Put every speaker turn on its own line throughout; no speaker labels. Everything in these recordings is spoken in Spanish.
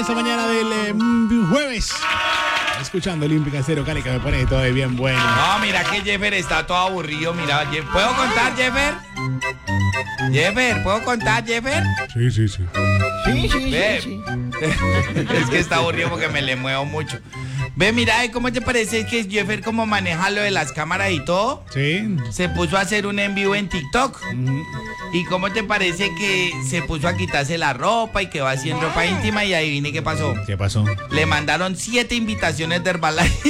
esta mañana del jueves. Escuchando Olímpica Estéreo Cali, que me pone todo de bien bueno.
No, mira que Jeffer está todo aburrido. Mira, ¿puedo contar, Jeffer? Jeffer, ¿puedo contar, Jeffer?
Sí.
Sí.
Es que está aburrido porque me le muevo mucho. Ve, mira, ¿cómo te parece que Jeffer como maneja lo de las cámaras y todo?
Sí.
Se puso a hacer un en vivo en TikTok. ¿Y cómo te parece que se puso a quitarse la ropa y que va así en ropa íntima? Y adivine qué pasó.
¿Qué pasó?
Le mandaron 7 invitaciones de Herbalife.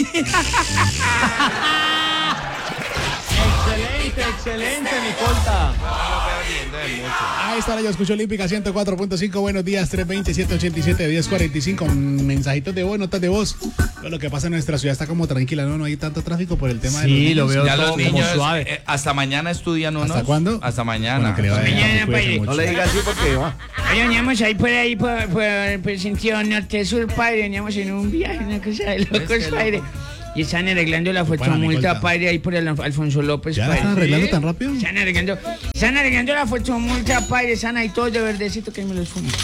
Excelente, mi colta.
Ahí está, yo escucho Olímpica 104.5. Buenos días, 320-787-1045. Mensajitos de voz, notas de voz. Pero lo que pasa en nuestra ciudad está como tranquila, ¿no? No hay tanto tráfico por el tema de los niños.
Sí, lo veo
Ya
todo
los niños
como suave.
hasta mañana estudian unos.
¿Hasta cuándo?
Hasta mañana.
Bueno, que le vaya bien,
Mañana,
cuídese
padre.
mucho.
No le digas así porque va.
Hoy veníamos ahí por sentido norte-sur, padre. Veníamos en un viaje, una cosa de locos, padre. Y están arreglando la fotomulta, padre, ahí por el Alfonso López,
¿Ya la
padre.
están arreglando tan rápido?
Están arreglando la fotomulta, padre. Están ahí todos de verdecito que me los fumo.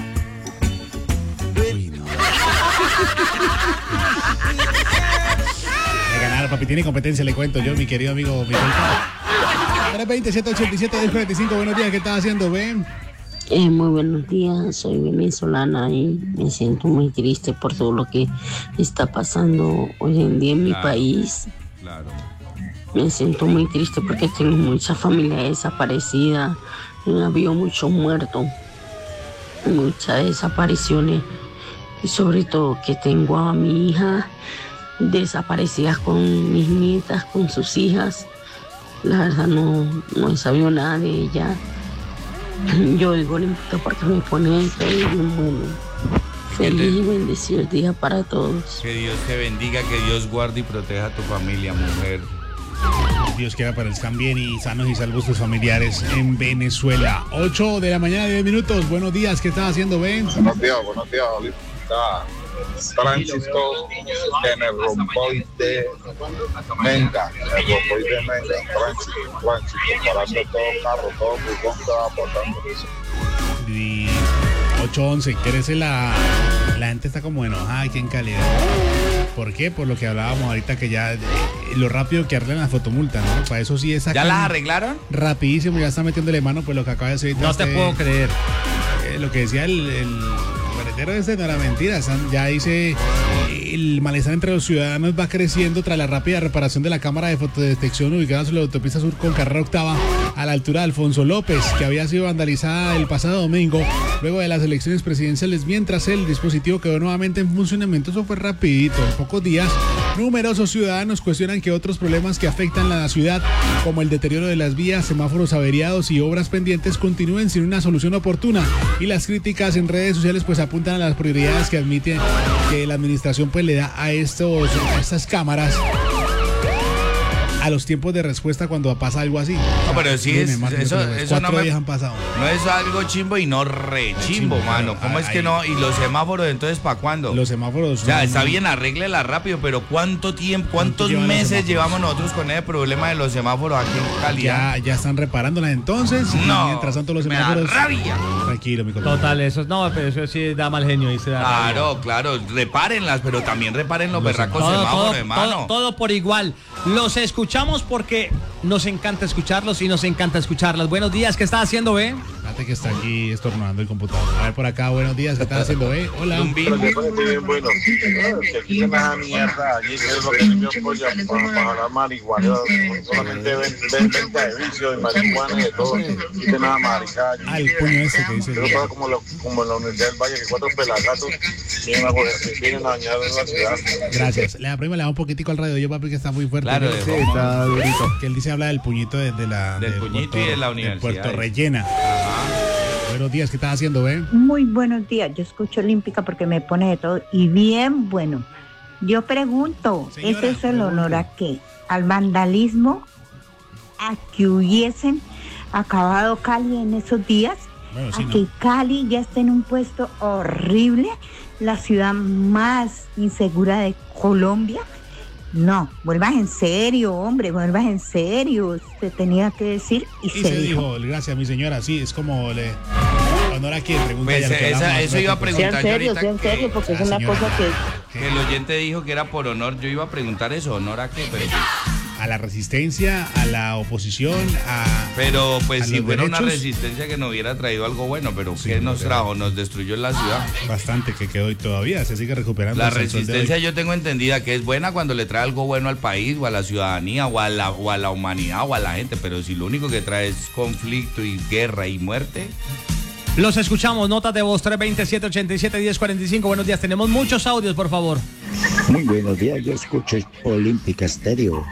Uy, no. De ganar, papi, tiene competencia, le cuento yo, mi querido amigo Miguel. 320-787-1045, buenos días, ¿qué estás haciendo, Ben?
Muy buenos días, soy venezolana y me siento muy triste por todo lo que está pasando hoy en día en mi país.
Claro.
Me siento muy triste porque tengo mucha familia desaparecida, ha habido muchos muertos, muchas desapariciones y sobre todo que tengo a mi hija desaparecida con mis nietas, con sus hijas. La verdad no he sabido nada de ella. Yo digo Olímpica porque me pone todo bien bueno. Feliz y bendecido día para todos.
Que Dios te bendiga, que Dios guarde y proteja a tu familia, mujer.
Dios quiera para que estén bien y sanos y salvos tus familiares en Venezuela. 8 de la mañana, 10 minutos. Buenos días, ¿qué estás haciendo, Ben?
Buenos días, Olímpica. Tránsito en el romboide de Menga, tránsito, para hacer todo carro, todo bugón que va aportando.
Y 8:11, crece la gente está como enojada aquí en calidad. ¿Por qué? Por lo que hablábamos ahorita, que ya lo rápido que arreglan las fotomultas, ¿no? Para eso sí es.
¿Ya las arreglaron?
Rapidísimo, ya está metiéndole mano, pues lo que acaba de decir.
No te puedo creer.
Lo que decía el carretero ese no era mentira. Ya dice, el malestar entre los ciudadanos va creciendo tras la rápida reparación de la cámara de fotodetección ubicada sobre la autopista sur con carrera octava a la altura de Alfonso López, que había sido vandalizada el pasado domingo luego de las elecciones presidenciales, mientras el dispositivo quedó nuevamente en funcionamiento. Eso fue rapidito, en pocos días. Numerosos ciudadanos cuestionan que otros problemas que afectan a la ciudad, como el deterioro de las vías, semáforos averiados y obras pendientes, continúen sin una solución oportuna, y las críticas en redes sociales pues apuntan a las prioridades que admiten que la administración pues le da a estas cámaras, a los tiempos de respuesta cuando pasa algo así.
No, pero sí es, eso no me...
han pasado.
No es algo chimbo y no re chimbo, mano. ¿Cómo es que no? ¿Y los semáforos entonces para cuándo?
Los semáforos...
Ya, está bien, arréglela rápido, pero ¿cuánto tiempo, cuántos meses llevamos nosotros con ese problema de los semáforos aquí en Cali?
Ya están reparándolas entonces.
No,
mientras tanto los semáforos...
me da rabia.
Tranquilo, mi colega.
Total, eso pero eso sí da mal genio. Y se da
Claro, repárenlas, pero también reparen los berracos semáforos, hermano.
Todo por igual. Los escuchamos porque nos encanta escucharlos y nos encanta escucharlas. Buenos días, ¿qué estás haciendo, Ben?
Fíjate que está aquí estornudando el computador. A ver por acá, buenos días, ¿qué estás haciendo, Ben? Hola.
Pero que pone bien bueno. Que quiten esa mierda allí, que es lo que me apoya para la marihuana. Solamente ven venta de vicio, de marihuana y de todo. Quiten esa maricada.
El puño ese que dice.
Pero pasa como en la Universidad del Valle, que 4 pelagatos vienen a dañar en la ciudad.
Gracias. Le da un poquitico al radio, yo, papi, que está muy fuerte.
Claro,
sí, está durito. Que él dice, habla del puñito del
puñito
Puerto,
y de la universidad.
De Puerto Rellena. Ajá. Buenos días, ¿qué estás haciendo, Ben?
Muy buenos días, yo escucho Olímpica porque me pone de todo y bien bueno. Yo pregunto,
Señora,
¿ese es el honor a qué? ¿Al vandalismo? ¿A que hubiesen acabado Cali en esos días?
Bueno, sí,
¿A que Cali ya esté en un puesto horrible? ¿La ciudad más insegura de Colombia? No, vuelvas en serio, hombre, vuelvas en serio. Se tenía que decir y se
dijo. Gracias, mi señora, sí, es como ¿Honor a quién? Pregunta
Pues
ya lo que hablamos
eso iba a preguntar
Sean
yo
serios,
ahorita.
sean serios, porque es una
señora.
cosa que...
Que el oyente dijo que era por honor. Yo iba a preguntar eso, ¿honor a qué?
A la resistencia, a la oposición,
Pero pues
a
si
los
fuera una
derechos.
resistencia que nos hubiera traído algo bueno, pero
Sí,
¿qué nos
pero-
trajo? Nos destruyó la ciudad.
Bastante que quedó y todavía se sigue recuperando.
La
hasta el sol de hoy.
resistencia yo tengo entendida que es buena cuando le trae algo bueno al país o a la ciudadanía o a la humanidad o a la gente, pero si lo único que trae es conflicto y guerra y muerte.
Los escuchamos, notas de voz 320-787-1045. Buenos días, tenemos muchos audios, por favor.
Muy buenos días, yo escucho Olímpica Estéreo.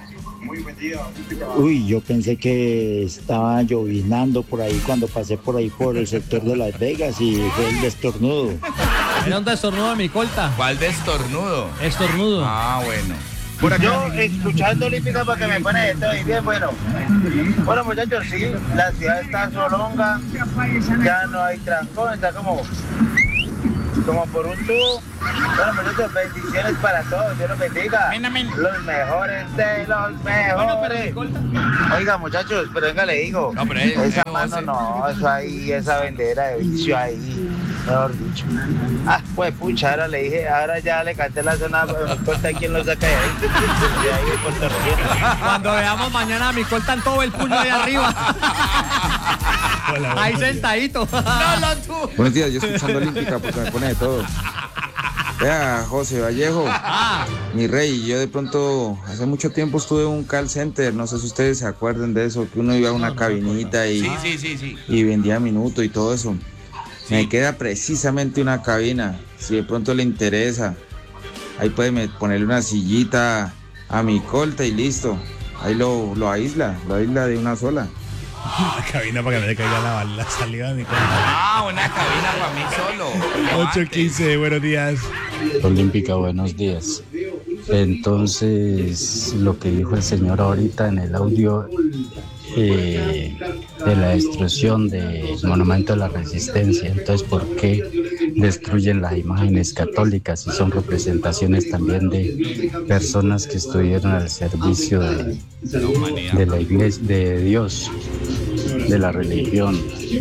Uy, yo pensé que estaba llovinando por ahí cuando pasé por ahí por el sector de Las Vegas y fue el destornudo.
Era un destornudo de mi colta.
¿Cuál destornudo?
Estornudo.
Ah, bueno.
Yo escuchando Olímpica porque me pone de todo y bien bueno. Bueno muchachos, sí, la ciudad está solonga, ya no hay transporte, está como por un tubo. Bueno muchachos, bendiciones para todos, Dios los bendiga. Los mejores de los mejores. Oiga muchachos, pero venga le digo,
No, pero
esa mano no, eso ahí, esa bandera de vicio ahí. Mejor dicho. Pues pucha, ahora le dije, ahora ya le canté la zona, pero no importa quién lo saca de ahí. De ahí de Puerto Rico.
Cuando veamos mañana a mi colta en todo el puño ahí arriba.
Hola,
Ahí
buenos días.
sentadito.
Buenos días, yo escuchando Olímpica porque me pone de todo. Vea, José Vallejo, mi rey, yo de pronto, hace mucho tiempo estuve en un call center, no sé si ustedes se acuerdan de eso, que uno iba a una cabinita y,
Sí.
y vendía minutos y todo eso. Me queda precisamente una cabina, si de pronto le interesa, ahí puede ponerle una sillita a mi colta y listo. Ahí lo aísla de una sola.
La cabina para que no le caiga la salida de mi cuenta.
Ah, una cabina para mí solo.
8:15, buenos días.
Olímpica, buenos días. Entonces, lo que dijo el señor ahorita en el audio de la destrucción del Monumento de la Resistencia, entonces, ¿por qué destruyen las imágenes católicas si son representaciones también de personas que estuvieron al servicio de la iglesia, de Dios, de la religión?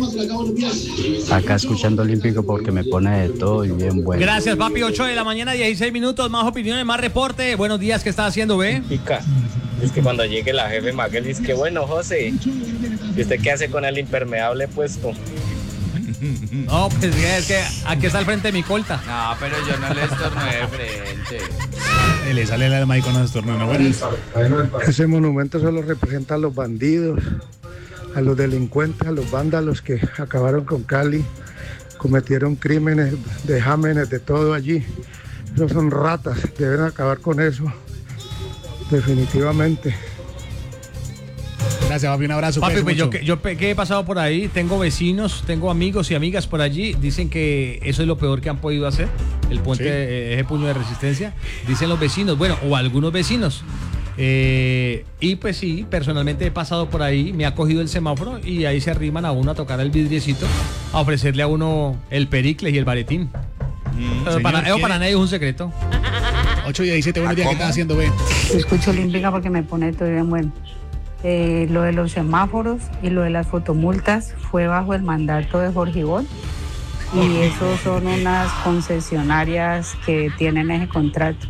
Acá escuchando Olímpico porque me pone de todo y bien bueno.
Gracias, papi. 8 de la mañana, 16 minutos. Más opiniones, más reporte. Buenos días, ¿qué está haciendo, ve?
Es que cuando llegue la jefe Maguel dice que bueno, José, ¿y usted qué hace con el impermeable puesto?
No, pues es que aquí está al frente de mi colta.
No, pero yo no le estornudé de frente.
Le sale el alma ahí con los estornudos. Buenas.
Ese monumento solo representa a los bandidos, a los delincuentes, a los vándalos que acabaron con Cali, cometieron crímenes, vejámenes, de todo allí. Esos son ratas, deben acabar con eso, definitivamente.
Gracias, papi, un abrazo.
Papi,
cuídese
pues
mucho.
yo que he pasado por ahí, tengo vecinos, tengo amigos y amigas por allí, dicen que eso es lo peor que han podido hacer, el puente,
Sí.
Ese puño de resistencia, dicen los vecinos, bueno, o algunos vecinos. Y pues sí, personalmente he pasado por ahí, me ha cogido el semáforo y ahí se arriman a uno a tocar el vidriecito, a ofrecerle a uno el pericles y el baretín. Eso
señor,
para
¿quiere?
nadie es un secreto.
8:17, buenos días, ¿qué estás haciendo, ve?
Escucho Olímpica porque me pone todo bien bueno. Lo de los semáforos y lo de las fotomultas fue bajo el mandato de Jorge Ivón y esos son unas concesionarias que tienen ese contrato.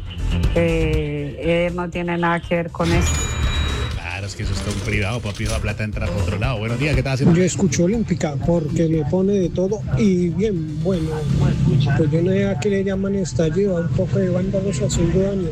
Él no tiene nada que ver con eso.
Claro, es que eso está un privado, papi, la plata entra por otro lado. Buenos días, ¿qué estás haciendo?
Yo escucho Olímpica porque me pone de todo y bien bueno. Pues yo no sé a qué le llaman estallido, a un poco de vándalos haciendo daños.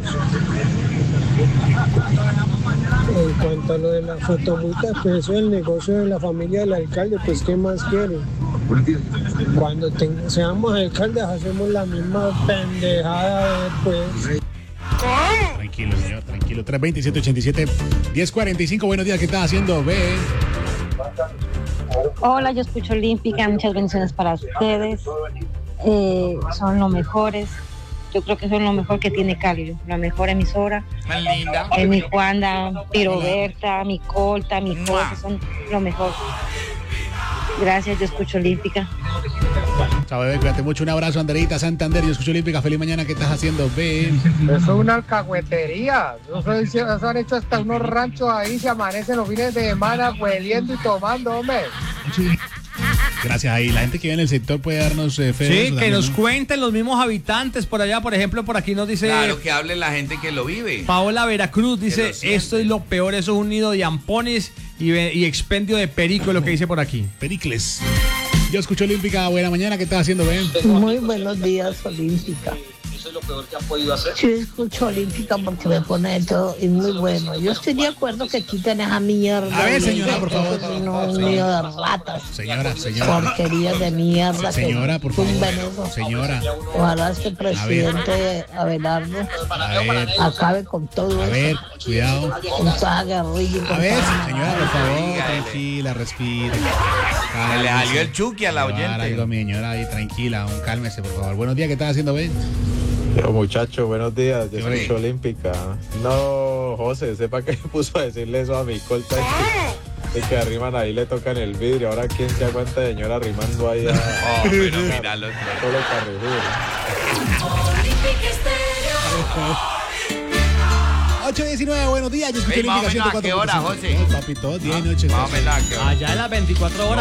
En cuanto a lo de la fotomulta, pues eso es el negocio de la familia del alcalde, pues ¿qué más quiere? Cuando seamos alcaldes hacemos la misma pendejada después.
Tranquilo, señor, tranquilo. 320-787-1045, buenos días, ¿qué estás haciendo, ve?
Hola, yo escucho Olímpica, muchas bendiciones para ustedes. Son los mejores. Yo creo que son lo mejor que tiene Cali, la mejor emisora.
Tan linda.
Mi Juanda, Piroberta, mi Colta, mi Cosa, son lo mejor. Gracias, yo escucho Olímpica.
Chao, bebé, cuídate mucho. Un abrazo, Anderita Santander. Yo escucho Olímpica. Feliz mañana, ¿qué estás haciendo, ve?
Eso es una alcahuetería. Eso han hecho hasta unos ranchos ahí, se amanecen los fines de semana hueliendo y tomando, hombre.
Gracias ahí. La gente que vive en el sector puede darnos fe.
Sí, que nos cuenten los mismos habitantes por allá. Por ejemplo, por aquí nos dice...
Claro, que hable la gente que lo vive.
Paola Veracruz dice, esto es lo peor, eso es un nido de ampones y expendio de perico, lo que dice por aquí.
Pericles. Yo escucho Olímpica, buena mañana, ¿qué estás haciendo, Ben?
Muy buenos días, Olímpica.
Eso es lo peor que han podido hacer.
Yo escucho Olímpica porque me pone de todo y muy bueno. Yo estoy de acuerdo que quiten esa mierda.
A ver, señora, por favor.
No, un nido de ratas.
Señora.
Porquerías de mierda.
Señora, por favor. Señora.
Ojalá este presidente Abelardo acabe con todo
eso. A ver, cuidado.
Con toda guerrilla.
A ver, señora, por favor, tranquila, respire.
Le salió el Chucky a la oyente.
Algo, mi señora, ahí, tranquila, cálmese, por favor. Buenos días, ¿qué estás haciendo, Ben?
Muchachos, buenos días, yo escucho Olímpica. No, José, sepa que puso a decirle eso a mi colta de que arriman ahí, le tocan el vidrio. Ahora, ¿quién se aguanta, señora, arrimando ahí a...
Oh, pero míralo.
Todo carrejudo.
8:19, buenos días, yo escucho Olímpica 104.
¿A qué hora, José?
Papi, todo 10 noches.
Allá en las 24 horas.